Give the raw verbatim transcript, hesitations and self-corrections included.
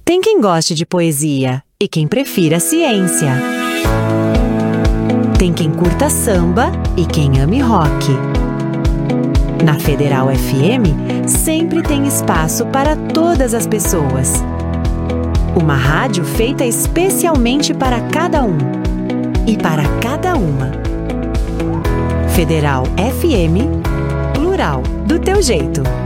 Tem quem goste de poesia e quem prefira ciência. Tem quem curta samba e quem ame rock. Na Federal F M, sempre tem espaço para todas as pessoas. Uma rádio feita especialmente para cada um e para cada uma. Federal F M, plural, do teu jeito.